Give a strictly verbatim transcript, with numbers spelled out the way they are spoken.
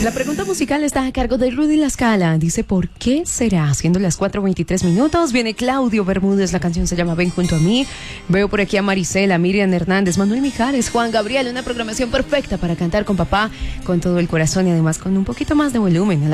La pregunta musical está a cargo de Rudy La Scala. Dice, ¿por qué será? Siendo las cuatro veintitrés minutos, viene Claudio Bermúdez, la canción se llama Ven junto a mí. Veo por aquí a Marisela, Miriam Hernández, Manuel Mijares, Juan Gabriel, una programación perfecta para cantar con papá, con todo el corazón y además con un poquito más de volumen.